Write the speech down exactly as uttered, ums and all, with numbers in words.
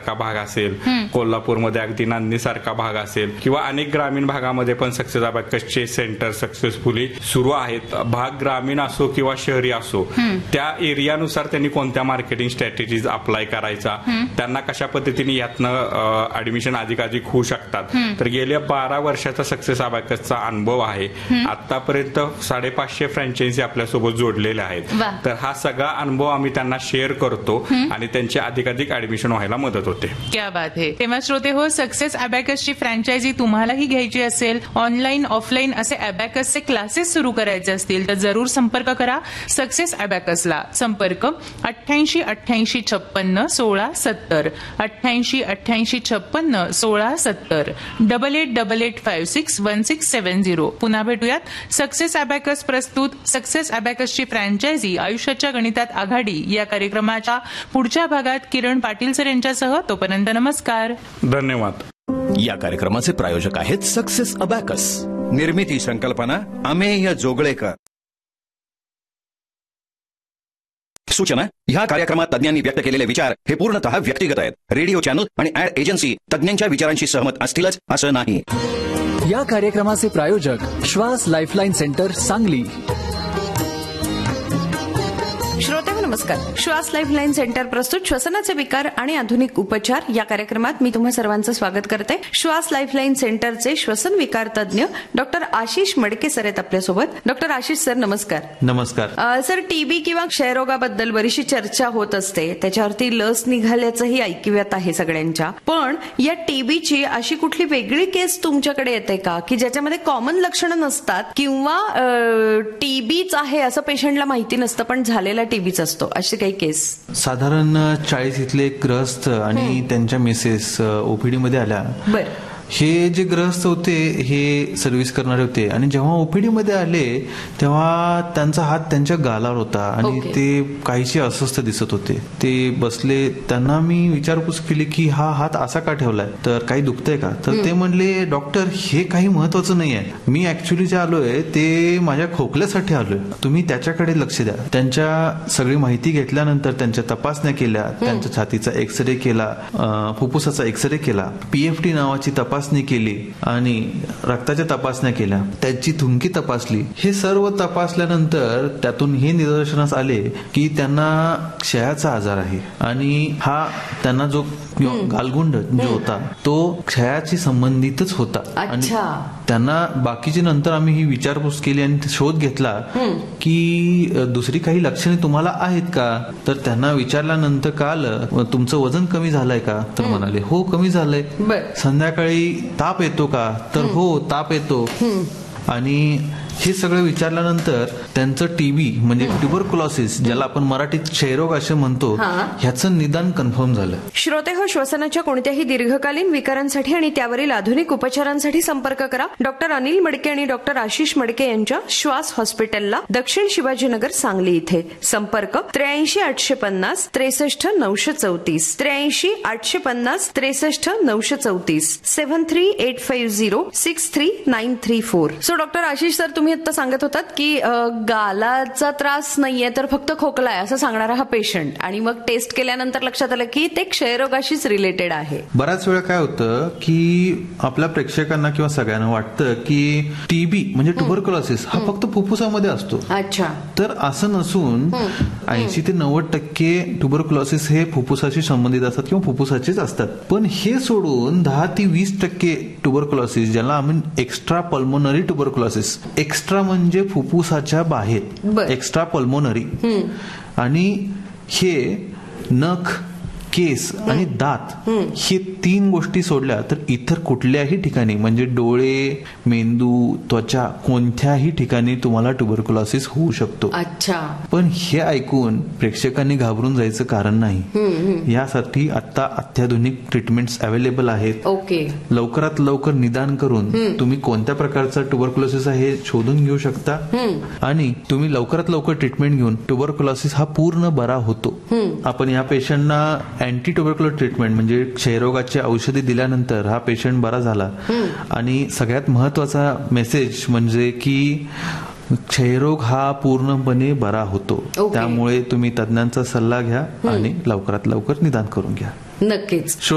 सारखा भाग असेल, कोल्हापूरमध्ये अगदी नांदणी सारखा भाग असेल किंवा अनेक ग्रामीण भागामध्ये पण सक्सेस अबॅकसचे सेंटर सक्सेसफुली सुरू आहेत. भाग ग्रामीण असो किंवा शहरी असो, त्या एरियानुसार त्यांनी कोणत्या मार्केटिंग स्ट्रॅटेजीज अप्लाय करायचा, त्यांना कशा पद्धतीने यातनं ऍडमिशन अधिकाधिक होऊ शकतात. तर गेल्या बारा वर्षाचा सक्सेस अबॅकसचा अनुभव आहे. आतापर्यंत साडेपाचशे फ्रँचायझी आपल्यासोबत जोडलेल्या आहेत. तर हा सगळा अनुभव आम्ही त्यांना शेअर करतो आणि त्यांची अधिकाधिक ऍडमिशन व्हायला मदत होते. क्या बात है. तेव्हा श्रोते हो, सक्सेस अबॅकसची फ्रँचायझी तुम्हालाही घ्यायची असेल, ऑनलाईन ऑफलाईन असे अबॅकसचे क्लासेस सुरू करायचे असतील तर जरूर संपर्क करा सक्सेस अबॅकसला. संपर्क अठ्ठ्याऐंशी अठ्ठ्याऐंशी छप्पन्न सोळा सत्तर अठ्ठ्याऐंशी अठ्ठ्याऐंशी छप्पन्न सोळा सत्तर double eight double eight five six one six seven zero. पुन्हा भेटूयात. सक्सेस अबॅकस प्रस्तुत सक्सेस अबॅकसची फ्रँचायझी आयुष्याच्या गणितात आघाडी या कार्यक्रमाच्या पुढच्या भागात किरण पाटील सर यांच्यासह. तोपर्यंत नमस्कार, धन्यवाद. या कार्यक्रमाचे प्रायोजक आहेत सक्सेस अबॅकस. निर्मिती संकल्पना अमेय जोगळेकर. सूचना: ह्या कार्यक्रमात तज्ञांनी व्यक्त केलेले विचार हे पूर्णतः व्यक्तिगत आहेत. रेडिओ चॅनल आणि ऍड एजन्सी तज्ञांच्या विचारांशी सहमत असतीलच असं नाही. या कार्यक्रमाचे प्रायोजक श्वास लाईफलाईन सेंटर सांगली. श्रोते नमस्कार. श्वास लाईफलाईन सेंटर प्रस्तुत श्वसनाचे विकार आणि आधुनिक उपचार या कार्यक्रमात मी तुम्हा सर्वांचं स्वागत करते. श्वास लाईफलाईन सेंटरचे श्वसन विकार तज्ञ डॉक्टर आशिष मडके सर आहेत आपल्यासोबत. डॉक्टर आशिष सर नमस्कार. नमस्कार सर. टीबी किंवा क्षयरोगाबद्दल बरीचशी चर्चा होत असते, त्याच्यावरती लस निघाल्याचंही ऐकिव्यात आहे सगळ्यांच्या. पण या टीबीची अशी कुठली वेगळी केस तुमच्याकडे येते का की ज्याच्यामध्ये कॉमन लक्षणं नसतात किंवा टीबीच आहे असं पेशंटला माहिती नसतं पण झालेला टीबीच असतो, अशी काही केस? साधारण चाळीस इथले ग्रस्त आणि त्यांच्या मिसेस ओपीडी मध्ये आल्या. बरं. हे जे ग्रस्त होते हे सर्व्हिस करणारे होते आणि जेव्हा ओपीडी मध्ये आले तेव्हा त्यांचा हात त्यांच्या गालावर होता आणि ते काहीशी अस्वस्थ दिसत होते. ते बसले. त्यांना मी विचारपूस केली की हा हात असा का ठेवलाय, तर काही दुखतंय का? तर ते म्हणले डॉक्टर हे काही महत्वाचं नाही आहे, मी ऍक्च्युली जे आलोय ते माझ्या खोकल्यासाठी आलोय, तुम्ही त्याच्याकडे लक्ष द्या. त्यांच्या सगळी माहिती घेतल्यानंतर त्यांच्या तपासण्या केल्या. त्यांच्या छातीचा एक्सरे केला, फुफ्फुसाचा एक्सरे केला, पीएफटी नावाची तपासणी तपासणी केली आणि रक्ताच्या तपासण्या केल्या, त्यांची थुंकी तपासली. हे सर्व तपासल्यानंतर त्यातून हे निदर्शनास आले की त्यांना क्षयाचा आजार आहे आणि हा त्यांना जो गालगुंड जो होता तो क्षयाशी संबंधितच होता. आणि त्यांना बाकीची नंतर आम्ही ही विचारपूस केली आणि शोध घेतला की दुसरी काही लक्षणे तुम्हाला आहेत का, तर त्यांना विचारल्यानंतर कळालं तुमचं वजन कमी झालंय का, तर म्हणाले हो कमी झालंय. संध्याकाळी ताप येतो का, तर हो ताप येतो. आणि हे सगळं विचारल्यानंतर त्यांचं टीबी म्हणजे ट्युबरक्युलोसिस, ज्याला आपण मराठीत क्षयरोग असे म्हणतो, ह्याचं निदान कन्फर्म झालं. श्रोते हो, श्वसनाच्या कोणत्याही दीर्घकालीन विकारांसाठी आणि त्यावरील आधुनिक उपचारांसाठी संपर्क करा डॉक्टर अनिल मडके आणि डॉक्टर आशिष मडके यांच्या श्वास हॉस्पिटलला, दक्षिण शिवाजीनगर सांगली इथे. संपर्क त्र्याऐंशी आठशे पन्नास त्रेसष्ट नऊशे चौतीस त्र्याऐंशी आठशे पन्नास त्रेसष्ट नऊशे चौतीस seven three eight five zero six three nine three four. So doctor Ashish sir, तुम्ही आता सांगत होतात की गालाचा त्रास नाहीये तर फक्त खोकला आहे असं सांगणारा हा पेशंट, आणि मग टेस्ट केल्यानंतर लक्षात आलं की ते क्षयरोगाशीच रिलेटेड आहे. बऱ्याच वेळा काय होतं की आपल्या प्रेक्षकांना किंवा सगळ्यांना वाटतं की टीबी म्हणजे ट्युबरक्युलोसिस हा फक्त फुफ्फुसामध्ये असतो. अच्छा. तर असं नसून ऐंशी ते नव्वद टक्के ट्युबरक्युलोसिस हे फुफ्फुसाशी संबंधित असतात किंवा फुफ्फुसाचेच असतात. पण हे सोडून दहा ते वीस टक्के ट्युबरक्युलोसिस, ज्याला आपण एक्स्ट्रा पल्मोनरी ट्युबरक्युलोसिस, एक्स्ट्रा म्हणजे फुफ्फुसाच्या बाहेर, एक्स्ट्रा पल्मोनरी, आणि हे नख, केस आणि दात हे तीन गोष्टी सोडल्या तर इतर कुठल्याही ठिकाणी म्हणजे डोळे, मेंदू, त्वचा, कोणत्याही ठिकाणी तुम्हाला ट्युबरक्युलोसिस होऊ शकतो. अच्छा. पण हे ऐकून प्रेक्षकांनी घाबरून जायचं कारण नाही. यासाठी आता अत्याधुनिक ट्रीटमेंट्स अवेलेबल आहेत. ओके. लवकरात लवकर निदान करून तुम्ही कोणत्या प्रकारचा ट्युबरक्युलोसिस आहे शोधून घेऊ शकता आणि तुम्ही लवकरात लवकर ट्रीटमेंट घेऊन ट्युबरक्युलोसिस हा पूर्ण बरा होतो. आपण या पेशंटना अँटी ट्युबरक्युलर ट्रीटमेंट म्हणजे क्षयरोगाची औषधी दिल्यानंतर हा पेशंट बरा झाला. आणि सगळ्यात महत्वाचा मेसेज म्हणजे की क्षयरोग हा पूर्णपणे बरा होतो. त्यामुळे तुम्ही तज्ञांचा सल्ला घ्या आणि लवकरात लवकर निदान करून घ्या. नक्कीच.